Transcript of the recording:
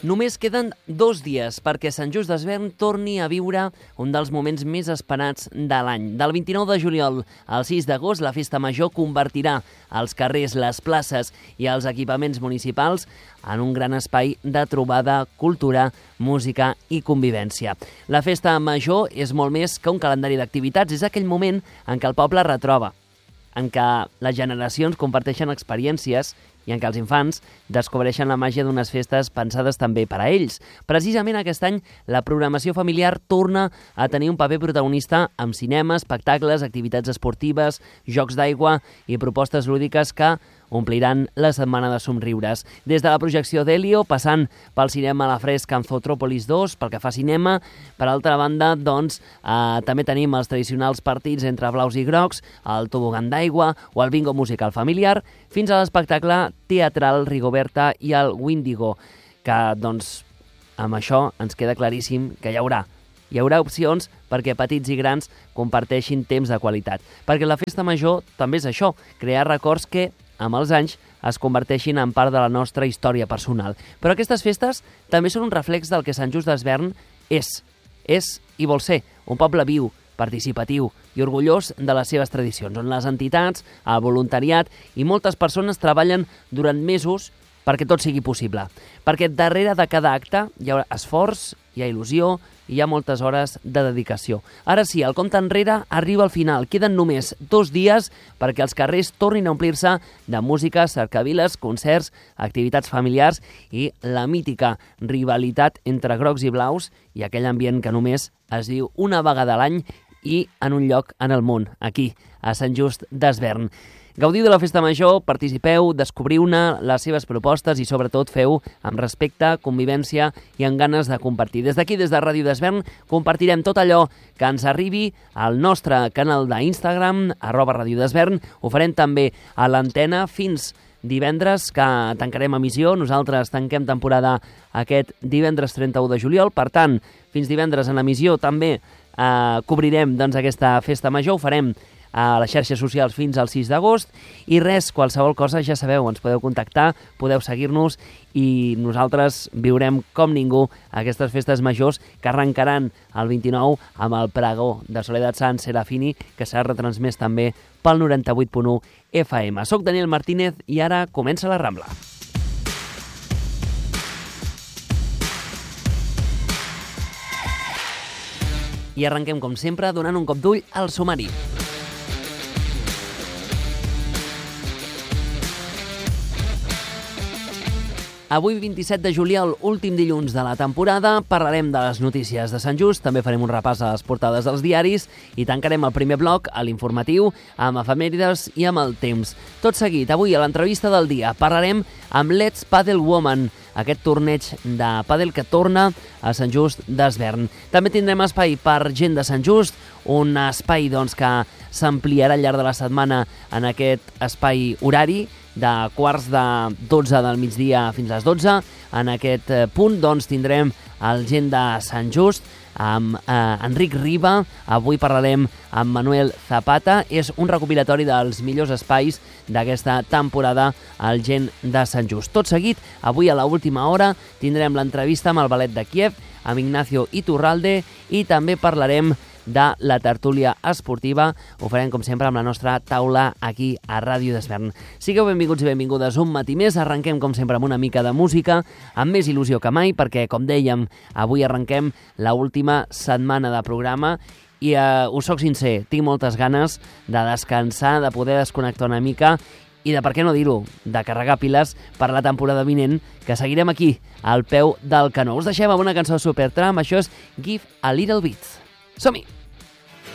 Només queden 2 dies perquè Sant Just Desvern torni a viure un dels moments més esperats de l'any. Del 29 de juliol al 6 d'agost, la Festa Major convertirà els carrers, les places i els equipaments municipals en un gran espai de trobada, cultura, música i convivència. La Festa Major és molt més que un calendari d'activitats, és aquell moment en què el poble retroba, en què les generacions comparteixen experiències i en què els infants descobreixen la màgia d'unes festes pensades també per a ells. Precisament aquest any, la programació familiar torna a tenir un paper protagonista amb cinema, espectacles, activitats esportives, jocs d'aigua i propostes lúdiques que ompliran la setmana de somriures. Des de la projecció d'Helio, passant pel cinema a la fresca en Zootrópolis 2, pel que fa a cinema. Per altra banda, doncs, també tenim els tradicionals partits entre blaus i grocs, el tobogan d'aigua o el bingo musical familiar, fins a l'espectacle teatral Rigoberta i el Windigo, que, doncs, amb això ens queda claríssim que hi haurà opcions perquè petits i grans comparteixin temps de qualitat. Perquè la Festa Major també és això, crear records que amb els anys es converteixin en part de la nostra història personal. Però aquestes festes també són un reflex del que Sant Just Desvern és i vol ser un poble viu, participatiu i orgullós de les seves tradicions, on les entitats, el voluntariat i moltes persones treballen durant mesos perquè tot sigui possible. Perquè darrere de cada acte hi ha esforç, hi ha il·lusió, hi ha moltes hores de dedicació. Ara sí, el compte enrere arriba al final. Queden només 2 dies perquè els carrers tornin a omplir-se de música, cercaviles, concerts, activitats familiars i la mítica rivalitat entre grocs i blaus i aquell ambient que només es diu una vegada a l'any i en un lloc en el món, aquí, a Sant Just Desvern. Gaudiu de la Festa Major, participeu, descobriu-ne les seves propostes i sobretot feu amb respecte, convivència i amb ganes de compartir. Des d'aquí, des de Ràdio Desvern, compartirem tot allò que ens arribi al nostre canal d'Instagram, @radiodesvern. Ho farem també a l'antena fins divendres, que tancarem emissió. Nosaltres tanquem temporada aquest divendres 31 de juliol. Per tant, fins divendres en emissió també cobrirem doncs, aquesta Festa Major. Ho farem a les xarxes socials fins al 6 d'agost i res, qualsevol cosa, ja sabeu, ens podeu contactar, podeu seguir-nos i nosaltres viurem com ningú aquestes festes majors que arrencaran el 29 amb el pregó de Soledad Sanz Serafini, que s'ha retransmès també pel 98.1 FM. Soc Daniel Martínez i ara comença la Rambla. I arrenquem, com sempre, donant un cop d'ull al sumari. Avui, 27 de juliol, últim dilluns de la temporada, parlarem de les notícies de Sant Just, també farem un repàs a les portades dels diaris i tancarem el primer bloc, a l'informatiu, amb efemèrides i amb el temps. Tot seguit, avui a l'entrevista del dia, parlarem amb Let's Padel Woman, aquest torneig de pàdel que torna a Sant Just Desvern. També tindrem espai per gent de Sant Just, un espai doncs, que s'ampliarà al llarg de la setmana en aquest espai horari, de quarts de 12 del migdia fins a les 12. En aquest punt doncs, tindrem el gent de Sant Just, amb Enric Riba. Avui parlarem amb Manuel Zapata. És un recopilatori dels millors espais d'aquesta temporada al gent de Sant Just. Tot seguit, avui a l'última hora, tindrem l'entrevista amb el Ballet de Kíev, amb Ignacio Iturralde, i també parlarem de la tertúlia esportiva. Ho farem, com sempre, amb la nostra taula aquí a Ràdio Desvern. Sigueu benvinguts i benvingudes un matí més. Arrenquem, com sempre, amb una mica de música, amb més il·lusió que mai, perquè, com dèiem, avui arrenquem l'última setmana de programa i us soc sincer, tinc moltes ganes de descansar, de poder desconnectar una mica i de, per què no dir-ho, de carregar piles per la temporada vinent, que seguirem aquí, al peu del canó. Us deixem amb una cançó de Supertramp, això és Give a Little Bit. Som-hi!